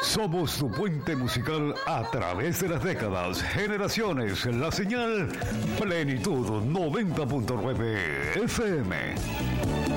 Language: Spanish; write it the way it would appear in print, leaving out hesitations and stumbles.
Somos tu puente musical a través de las décadas, generaciones, la señal Plenitud 90.9 FM.